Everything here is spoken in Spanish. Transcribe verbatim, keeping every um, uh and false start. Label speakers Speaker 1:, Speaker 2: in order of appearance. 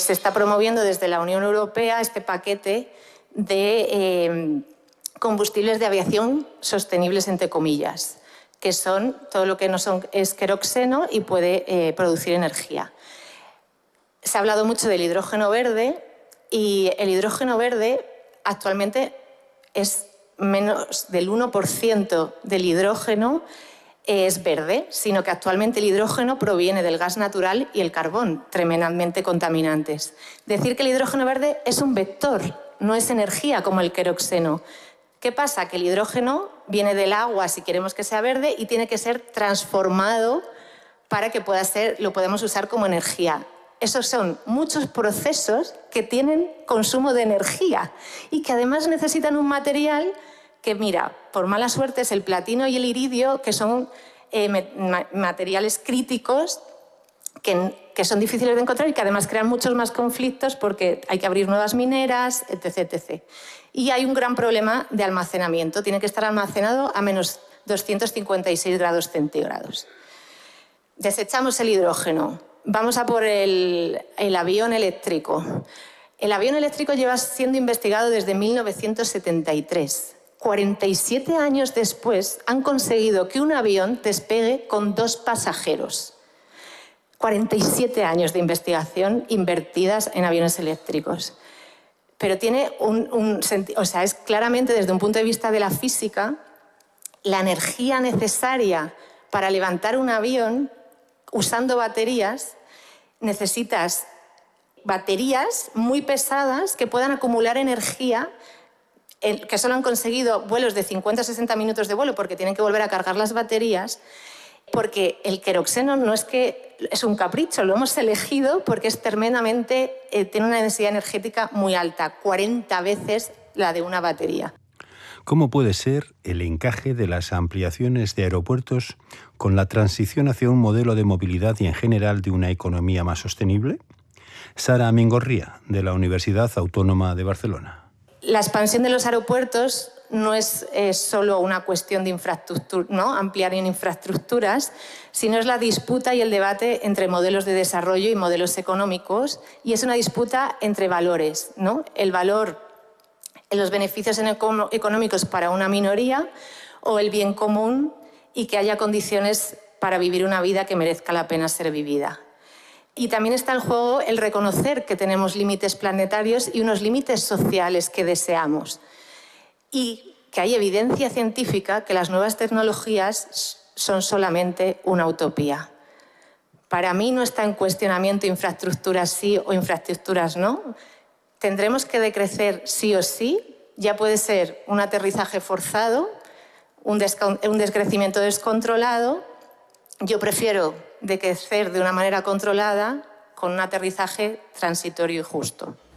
Speaker 1: se está promoviendo desde la Unión Europea este paquete de eh, combustibles de aviación sostenibles, entre comillas, que son todo lo que no son, es queroxeno y puede eh, producir energía. Se ha hablado mucho del hidrógeno verde y el hidrógeno verde actualmente es menos del uno por ciento del hidrógeno es verde, sino que actualmente el hidrógeno proviene del gas natural y el carbón, tremendamente contaminantes. Decir que el hidrógeno verde es un vector, no es energía como el queroxeno. ¿Qué pasa? Que el hidrógeno viene del agua si queremos que sea verde y tiene que ser transformado para que pueda ser, lo podemos usar como energía. Esos son muchos procesos que tienen consumo de energía y que además necesitan un material que, mira, por mala suerte es el platino y el iridio, que son eh, ma materiales críticos que, que son difíciles de encontrar y que además crean muchos más conflictos porque hay que abrir nuevas mineras, etcétera, etcétera. Y hay un gran problema de almacenamiento. Tiene que estar almacenado a menos doscientos cincuenta y seis grados centígrados. Desechamos el hidrógeno. Vamos a por el, el avión eléctrico. El avión eléctrico lleva siendo investigado desde mil novecientos setenta y tres. cuarenta y siete años después han conseguido que un avión despegue con dos pasajeros. cuarenta y siete años de investigación invertidas en aviones eléctricos. Pero tiene un, un sentido, o sea, es claramente desde un punto de vista de la física, la energía necesaria para levantar un avión usando baterías, necesitas baterías muy pesadas que puedan acumular energía, que solo han conseguido vuelos de cincuenta a sesenta minutos de vuelo porque tienen que volver a cargar las baterías, porque el queroxeno no es que es un capricho, lo hemos elegido porque es tremendamente, eh, tiene una densidad energética muy alta, cuarenta veces la de una batería.
Speaker 2: ¿Cómo puede ser el encaje de las ampliaciones de aeropuertos con la transición hacia un modelo de movilidad y en general de una economía más sostenible? Sara Mingorría, de la Universidad Autónoma de Barcelona.
Speaker 1: La expansión de los aeropuertos no es eh, solo una cuestión de infraestructura, ¿no? Ampliar en infraestructuras, sino es la disputa y el debate entre modelos de desarrollo y modelos económicos, y es una disputa entre valores, ¿no? El valor en los beneficios económicos para una minoría o el bien común y que haya condiciones para vivir una vida que merezca la pena ser vivida. Y también está en juego el reconocer que tenemos límites planetarios y unos límites sociales que deseamos. Y que hay evidencia científica que las nuevas tecnologías son solamente una utopía. Para mí no está en cuestionamiento infraestructuras sí o infraestructuras no. Tendremos que decrecer sí o sí. Ya puede ser un aterrizaje forzado, un, un descrecimiento descontrolado. Yo prefiero decrecer de una manera controlada con un aterrizaje transitorio y justo.